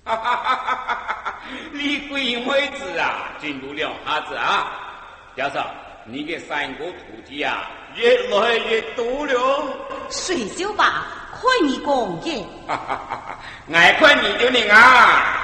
哈哈哈哈哈！你鬼妹子啊，进入了哈子啊！教授，你给三个徒弟啊，越来越多了。 水就罢，快你讲也。 哈哈哈哈！爱看你就能啊！